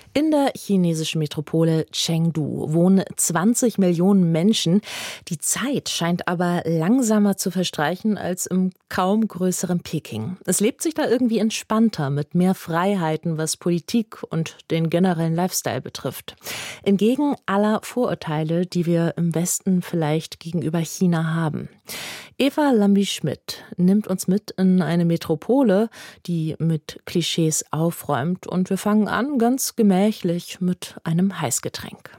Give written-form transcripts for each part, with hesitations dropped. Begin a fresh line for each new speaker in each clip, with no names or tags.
In der chinesischen Metropole Chengdu wohnen 20 Millionen Menschen. Die Zeit scheint aber langsamer zu verstreichen als im kaum größeren Peking. Es lebt sich da irgendwie entspannter, mit mehr Freiheiten, was Politik und den generellen Lifestyle betrifft. Entgegen aller Vorurteile, die wir im Westen vielleicht gegenüber China haben. Eva Lambi-Schmidt nimmt uns mit in eine Metropole, die mit Klischees aufräumt. Und wir fangen an ganz gemächlich mit einem Heißgetränk.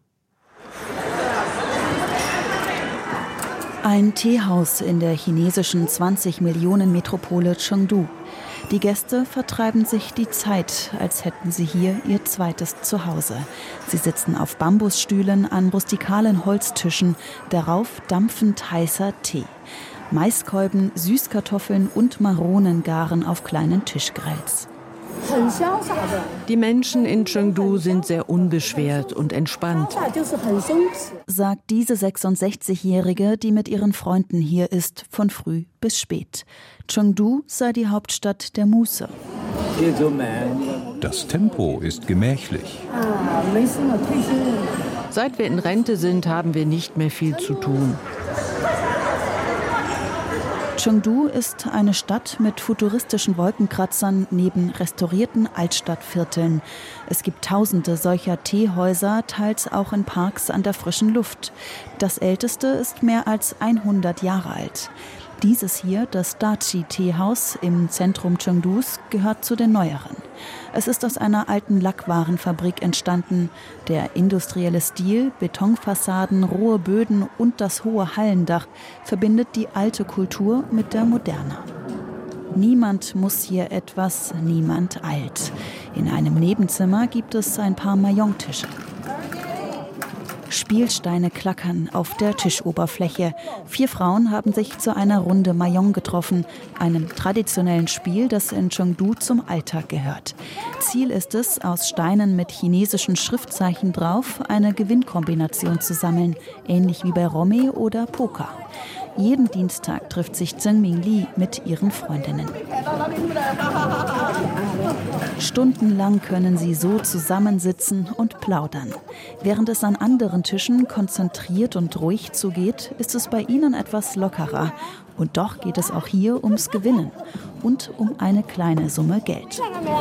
Ein Teehaus in der chinesischen 20-Millionen-Metropole Chengdu. Die Gäste vertreiben sich die Zeit, als hätten sie hier ihr zweites Zuhause. Sie sitzen auf Bambusstühlen an rustikalen Holztischen, darauf dampfend heißer Tee. Maiskolben, Süßkartoffeln und Maronen garen auf kleinen Tischgrills.
Die Menschen in Chengdu sind sehr unbeschwert und entspannt,
sagt diese 66-Jährige, die mit ihren Freunden hier ist, von früh bis spät. Chengdu sei die Hauptstadt der Muße.
Das Tempo ist gemächlich.
Seit wir in Rente sind, haben wir nicht mehr viel zu tun.
Chengdu ist eine Stadt mit futuristischen Wolkenkratzern neben restaurierten Altstadtvierteln. Es gibt tausende solcher Teehäuser, teils auch in Parks an der frischen Luft. Das älteste ist mehr als 100 Jahre alt. Dieses hier, das Dachi-Teehaus im Zentrum Chengdus, gehört zu den neueren. Es ist aus einer alten Lackwarenfabrik entstanden. Der industrielle Stil, Betonfassaden, rohe Böden und das hohe Hallendach verbindet die alte Kultur mit der Moderne. Niemand muss hier etwas, niemand eilt. In einem Nebenzimmer gibt es ein paar Mahjong-Tische. Spielsteine klackern auf der Tischoberfläche. 4 Frauen haben sich zu einer Runde Mahjong getroffen, einem traditionellen Spiel, das in Chengdu zum Alltag gehört. Ziel ist es, aus Steinen mit chinesischen Schriftzeichen drauf eine Gewinnkombination zu sammeln, ähnlich wie bei Romme oder Poker. Jeden Dienstag trifft sich Zhengming Li mit ihren Freundinnen. Stundenlang können sie so zusammensitzen und plaudern. Während es an anderen Tischen konzentriert und ruhig zugeht, ist es bei ihnen etwas lockerer. Und doch geht es auch hier ums Gewinnen und um eine kleine Summe Geld.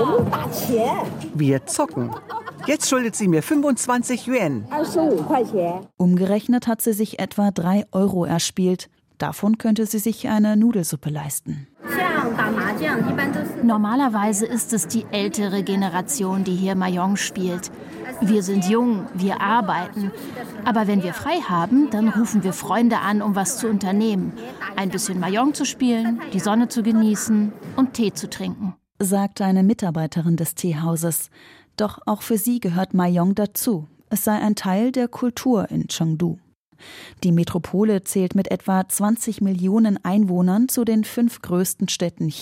Wir zocken. Jetzt schuldet sie mir 25 Yuan.
Umgerechnet hat sie sich etwa 3 Euro erspielt. Davon könnte sie sich eine Nudelsuppe leisten.
Normalerweise ist es die ältere Generation, die hier Mahjong spielt. Wir sind jung, wir arbeiten. Aber wenn wir frei haben, dann rufen wir Freunde an, um was zu unternehmen. Ein bisschen Mahjong zu spielen, die Sonne zu genießen und Tee zu trinken,
sagt eine Mitarbeiterin des Teehauses. Doch auch für sie gehört Mahjong dazu. Es sei ein Teil der Kultur in Chengdu. Die Metropole zählt mit etwa 20 Millionen Einwohnern zu den 5 größten Städten